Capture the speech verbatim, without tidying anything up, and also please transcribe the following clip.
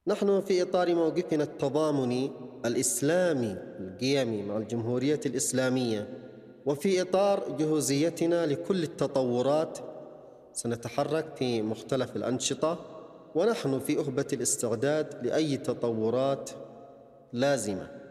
نحن في إطار موقفنا التضامني الإسلامي القيمي مع الجمهورية الإسلامية، وفي إطار جهوزيتنا لكل التطورات، سنتحرك في مختلف الأنشطة، ونحن في أهبة الاستعداد لأي تطورات لازمة.